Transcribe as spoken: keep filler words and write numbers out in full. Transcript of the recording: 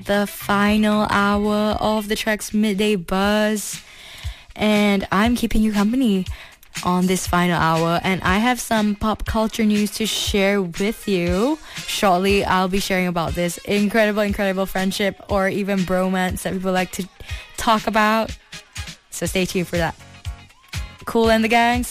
the final hour of the Trek's Midday Buzz. And I'm keeping you company on this final hour, and I have some pop culture news to share with you. Shortly, I'll be sharing about this incredible, incredible friendship or even bromance that people like to talk about. So stay tuned for that. Kool and the Gang,